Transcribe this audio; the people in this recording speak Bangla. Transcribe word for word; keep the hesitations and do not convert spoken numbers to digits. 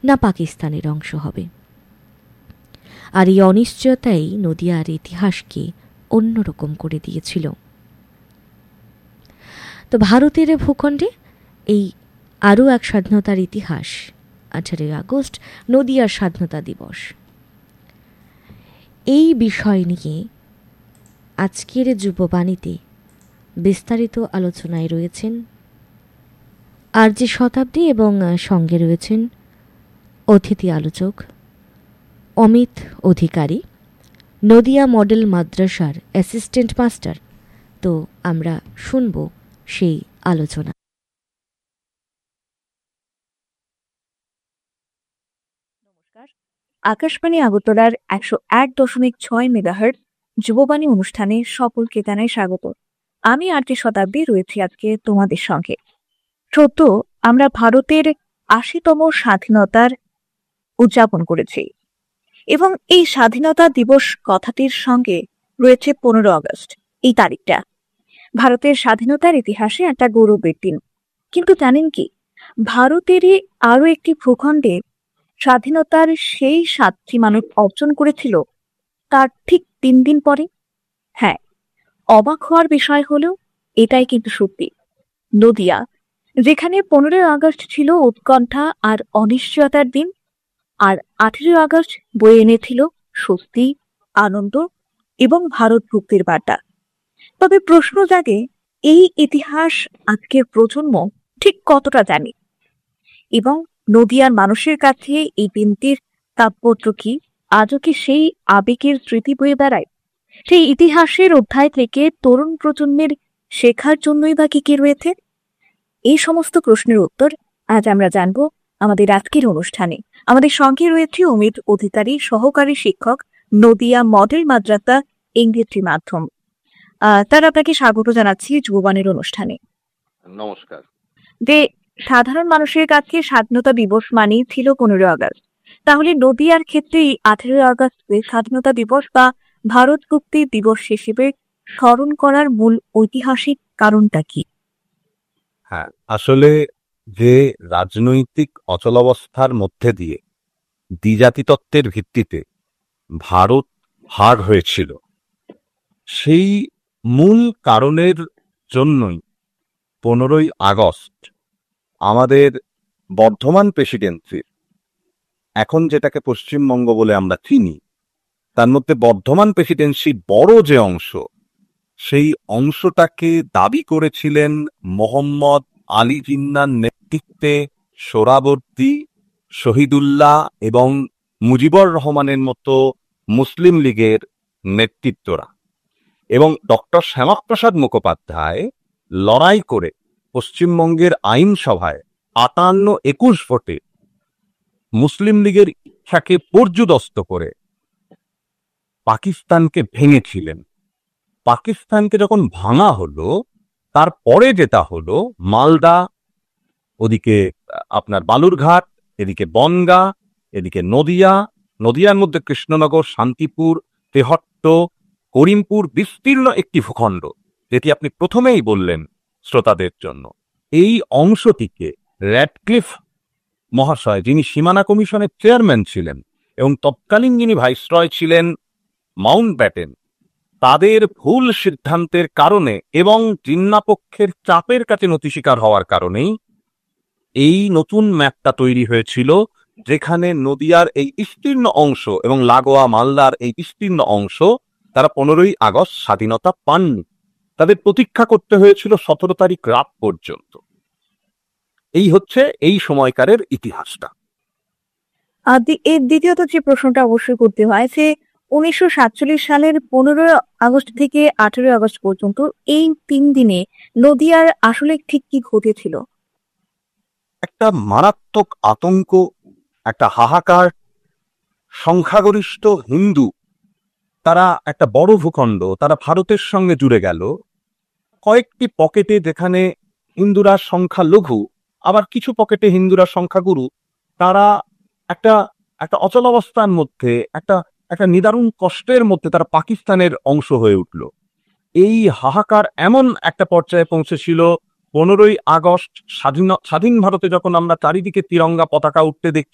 না পাকিস্তানের অংশ হবে। আর এই অনিশ্চয়তাই নদিয়ার ইতিহাসকে অন্যরকম করে দিয়েছিল। তো ভারতের ভূখণ্ডে এই আরও এক স্বাধীনতার ইতিহাস, আঠারোই আগস্ট নদিয়ার স্বাধীনতা দিবস। এই বিষয় নিয়ে আজকের যুববাণীতে বিস্তারিত আলোচনায় রয়েছেন আর যে শতাব্দী এবং সঙ্গে রয়েছেন অতিথি আলোচক অমিত অধিকারী, নদিয়া মডেল মাদ্রাসার অ্যাসিস্ট্যান্ট মাস্টার। তো আমরা শুনব সেই আলোচনা। নমস্কার, আকাশবাণী আগরতলার একশো এক দশমিক ছয় মেগাহার্টজ যুববাণী অনুষ্ঠানে সকলকে জানাই স্বাগত। আমি আরটি শতাব্দী রয়েছি আজকে তোমাদের সঙ্গে। সত্য, আমরা ভারতের আশিতম স্বাধীনতার উদযাপন করেছি এবং এই স্বাধীনতা দিবস কথাটির সঙ্গে রয়েছে পনেরো আগস্ট এই তারিখটা। ভারতের স্বাধীনতার ইতিহাসে একটা গৌরবের দিন। কিন্তু জানেন কি, ভারতেরই আরো একটি ভূখণ্ডে স্বাধীনতার সেই সাতটি মানুষ অর্জন করেছিল তার ঠিক তিন দিন পরে। হ্যাঁ, অবাক হওয়ার বিষয় হলেও এটাই কিন্তু সত্যি। নদিয়া, যেখানে পনেরোই আগস্ট ছিল উৎকণ্ঠা আর অনিশ্চয়তার দিন, আর আঠেরোই আগস্ট বয়ে এনেছিল স্বস্তি, আনন্দ এবং ভারত মুক্তির বার্তা। তবে প্রশ্ন জাগে, এই ইতিহাস আজকের প্রজন্ম ঠিক কতটা জানে এবং নদিয়ার মানুষের কাছে এই দিনটির তাৎপর্য কি? আজও কি সেই আবেগের স্মৃতি বয়ে বেড়ায়? সেই ইতিহাসের অধ্যায় থেকে তরুণ প্রজন্মের শেখার জন্যই বা কি কি রয়েছে? এই সমস্ত প্রশ্নের উত্তর আজ আমরা জানব আমাদের আজকের অনুষ্ঠানে। আমাদের সঙ্গে রয়েছে অমিত অধিকারী, সহকারী শিক্ষক, নদিয়া মডেল মাদ্রাসা ইংরেজি মাধ্যম। আহ তার আপনাকে স্বাগত জানাচ্ছি যুববাণীর অনুষ্ঠানে। নমস্কার। যে সাধারণ মানুষের কাছে স্বাধীনতা দিবস মানেই ছিল পনেরোই আগস্ট, তাহলে নদিয়ার ক্ষেত্রে এই আঠেরোই আগস্ট স্বাধীনতা দিবস বা ভারত মুক্তি দিবস হিসেবে স্মরণ করার মূল ঐতিহাসিক কারণটা কি? হ্যাঁ, আসলে যে রাজনৈতিক অচলাবস্থার মধ্যে দিয়ে দ্বিজাতি তত্ত্বের ভিত্তিতে ভারত ভাগ হয়েছিল, সেই মূল কারণের জন্যই পনেরোই আগস্ট আমাদের বর্ধমান প্রেসিডেন্সির, এখন যেটাকে পশ্চিমবঙ্গ বলে আমরা চিনি, তার মধ্যে বর্ধমান প্রেসিডেন্সির বড় যে অংশ, সেই অংশটাকে দাবি করেছিলেন মোহাম্মদ আলী জিন্নার নেতৃত্বে সোহরাবর্দী, শহীদুল্লাহ এবং মুজিবুর রহমানের মতো মুসলিম লীগের নেতৃত্বরা। এবং ডক্টর শ্যামাপ্রসাদ মুখোপাধ্যায় লড়াই করে পশ্চিমবঙ্গের আইনসভায় আটান্ন একুশ ভোটে মুসলিম লীগের ইচ্ছাকে পর্যুদস্ত করে পাকিস্তানকে ভেঙেছিলেন। পাকিস্তানকে যখন ভাঙা হলো, তারপরে যেটা হলো, মালদা, ওদিকে আপনার বালুরঘাট, এদিকে বনগা, এদিকে নদিয়া, নদিয়ার মধ্যে কৃষ্ণনগর, শান্তিপুর, তেহট্ট, করিমপুর বিস্তীর্ণ একটি ভূখণ্ড, যেটি আপনি প্রথমেই বললেন শ্রোতাদের জন্য। এই অংশটিকে র্যাডক্লিফ মহাশয়, যিনি সীমানা কমিশনের চেয়ারম্যান ছিলেন এবং তৎকালীন যিনি ভাইসরয় ছিলেন মাউন্টব্যাটেন, তাদের ভুল সিদ্ধান্তের কারণে এবং জিন্না পক্ষের চাপের কাছে নতি স্বীকার হওয়ার কারণেই এই নতুন ম্যাপটা তৈরি হয়েছিল, যেখানে নদিয়ার এই বিস্তীর্ণ অংশ এবং লাগোয়া মালদার এই বিস্তীর্ণ অংশ তারা পনেরোই আগস্ট স্বাধীনতা পাননি। তাদের প্রতীক্ষা করতে হয়েছিল সতেরো তারিখ রাত পর্যন্ত। এই হচ্ছে এই সময়কারের ইতিহাসটা। আর এর দ্বিতীয়ত যে প্রশ্নটা অবশ্যই করতে হয়, যে উনিশশো সাতচল্লিশ সালের পনেরোই আগস্ট থেকে আঠেরোই আগস্ট পর্যন্ত এই তিন দিনে নদিয়ার আসলে ঠিক কি ঘটেছিল? একটা মারাত্মক আতঙ্ক, একটা হাহাকার। সংখ্যাগরিষ্ঠ হিন্দু, তারা একটা বড় ভূখণ্ড, তারা ভারতের সঙ্গে জুড়ে গেল। কয়েকটি পকেটে যেখানে হিন্দুরা সংখ্যা লঘু, আবার কিছু পকেটে হিন্দুরা সংখ্যাগুরু, তারা একটা একটা অচলাবস্থার মধ্যে, একটা একটা নিদারুণ কষ্টের মধ্যে তারা পাকিস্তানের অংশ হয়ে উঠল। এই হাহাকার এমন একটা পর্যায়ে পৌঁছেছিল পনেরোই আগস্ট স্বাধীন স্বাধীন ভারতে, যখন আমরা চারিদিকে তিরঙ্গা পতাকা উঠতে দেখছি,